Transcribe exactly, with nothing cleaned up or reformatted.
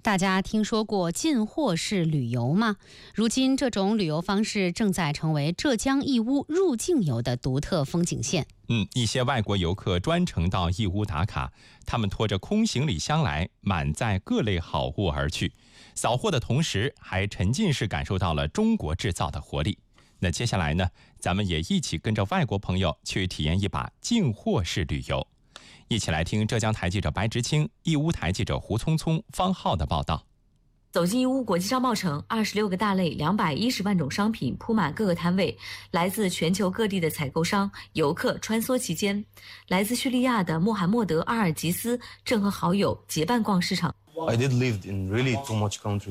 大家听说过进货式旅游吗？如今这种旅游方式正在成为浙江义乌入境游的独特风景线。 嗯，一些外国游客专程到义乌打卡，他们拖着空行李箱来，满载各类好物而去，扫货的同时还沉浸式感受到了中国制造的活力。那接下来呢，咱们也一起跟着外国朋友去体验一把进货式旅游。一起来听浙江台记者白直清、义乌台记者胡聪聪、方浩的报道。 走进义乌国际商贸城，二十六个大类、两百一十万种商品铺满各个摊位，来自全球各地的采购商、游客穿梭其间。来自叙利亚的穆罕默德·阿尔吉斯正和好友结伴逛市场。 I did live in really too much countries.